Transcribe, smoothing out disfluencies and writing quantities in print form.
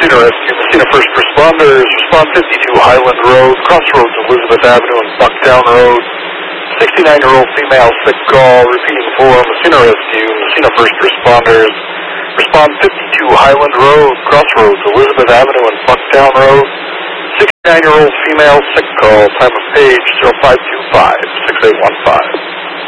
Messina Rescue, Messina First Responders, respond 52 Highland Road, Crossroads Elizabeth Avenue and Bucktown Road. 69-year-old female sick call, repeating for Messina Rescue, Messina First Responders, respond 52 Highland Road, Crossroads Elizabeth Avenue and Bucktown Road. 69-year-old female sick call, time of page 0525-6815.